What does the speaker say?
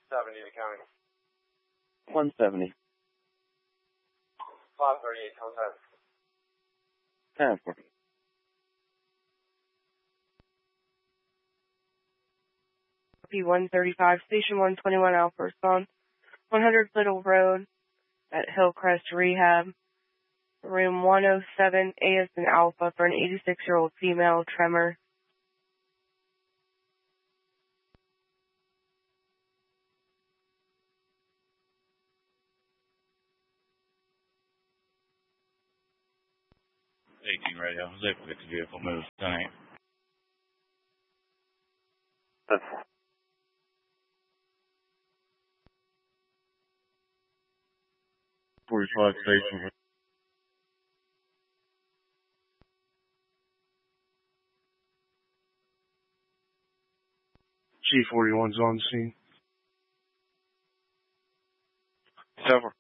70 to county. 170. 538, contact. 10-4. P135, Station 121 Alpha response. 100 Little Road at Hillcrest Rehab. Room 107, A as in Alpha for an 86-year-old female tremor. Radio. I was able to get the vehicle moved tonight. 45 station. G41's on scene. 7.